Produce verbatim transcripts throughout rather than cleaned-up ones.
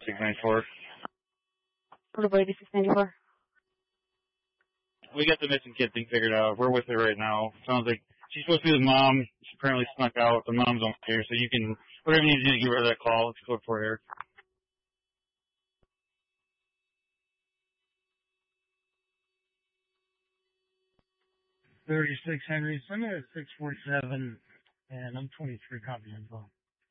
six ninety-four. What about six ninety-four? We got the missing kid thing figured out. We're with her right now. Sounds like she's supposed to be the mom. She apparently snuck out. The mom's on here, so you can, whatever you need to do to give her that call, let's go for her. thirty-six Henry, send me a six forty-seven, and I'm twenty-three copy info.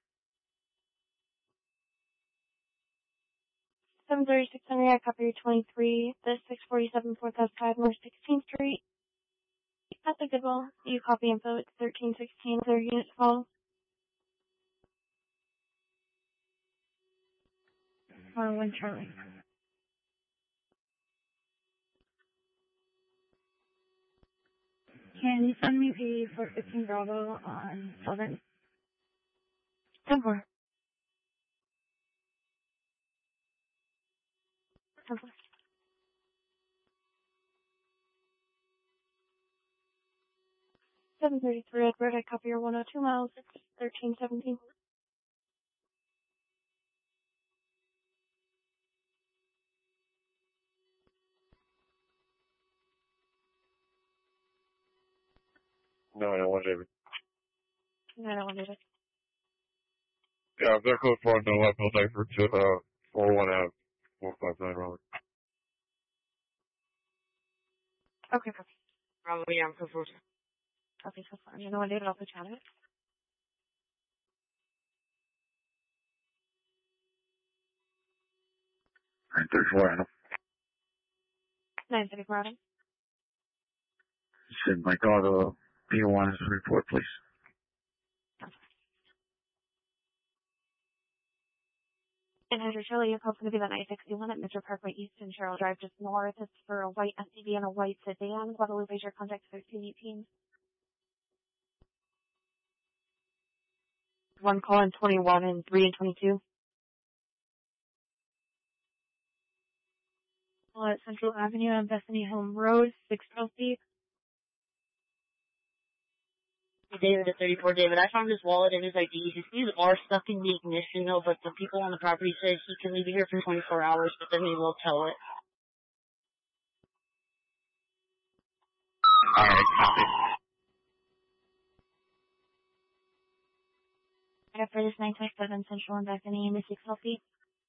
seven thirty-six Henry, I copy your twenty-three, the six forty-seven fourth five North sixteenth Street. That's a Goodwill. You copy info, it's thirteen sixteen, their unit call. Uh, one Charlie. Can you send me the four fifteen Bravo on Southern? ten four. ten four. seven thirty-three Edward, I copy your one oh two miles, it's thirteen seventeen. No, I don't want David. No, I don't want David. Yeah, they're code four on the left, no diaper to, uh, four one Ave, four five nine Raleigh. Okay, copy. Bravo, yeah, I'm code four. Copy, so far. You know what, David, I'll put you on it. nine thirty-four, Adam. nine thirty-four, Adam. Send my daughter P one report, please. And Andrew Shirley, your call's going to be the nine sixty-one at Mister Parkway East and Cheryl Drive, just north. It's for a white S U V and a white sedan. Guadalupe is your contact thirteen eighteen. One call in twenty-one and three and twenty-two. Call at Central Avenue on Bethany Home Road, six Chelsea. David at thirty-four, David, I found his wallet and his I D. His keys are stuck in the ignition, though, but the people on the property say he can leave it here for twenty-four hours, but then they will tow it. Alright, copy. After this nine twenty-seven Central and Bethany, Miss six Chelsea.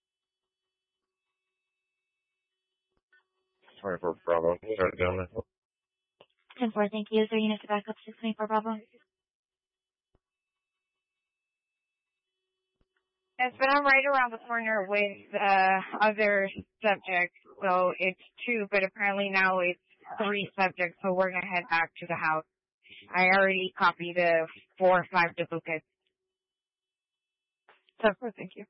twenty-four Bravo. Start down there. ten four, thank you. Is there unit to back up six twenty-four Bravo? Yes, but I'm right around the corner with uh other subjects, so it's two, but apparently now it's three subjects, so we're gonna head back to the house. I already copied the four or five duplicates. ten four, thank you.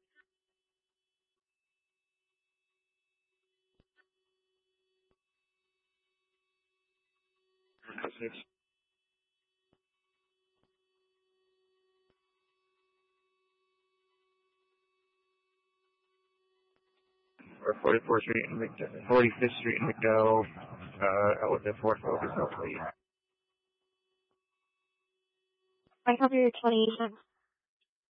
Six. Or forty-fourth Street and McDowell, forty-fifth Street and McDowell, uh, out with the fourth focus, hopefully. I copy your twenty